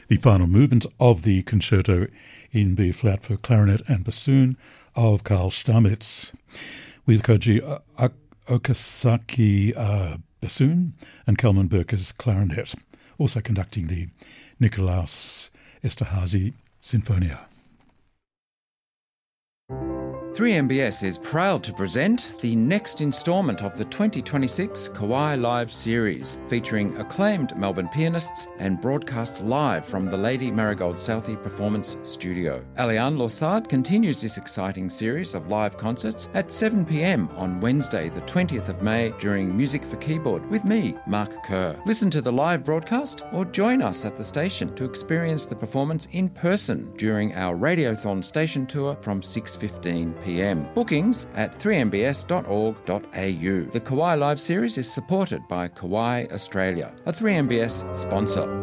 the final movement of the Concerto in B-flat for clarinet and bassoon of Karl Stamitz, with Koji Okazaki bassoon and Kelman Berker's clarinet, also conducting the Nikolaus Esterhazy Sinfonia. 3MBS is proud to present the next instalment of the 2026 Kawai Live series, featuring acclaimed Melbourne pianists and broadcast live from the Lady Marigold Southey Performance Studio. Aliane Lorsard continues this exciting series of live concerts at 7 p.m. on Wednesday, the 20th of May, during Music for Keyboard with me, Mark Kerr. Listen to the live broadcast or join us at the station to experience the performance in person during our Radiothon station tour from 6:15 p.m. Bookings at 3mbs.org.au. The Kawai Live series is supported by Kawai Australia, a 3MBS sponsor.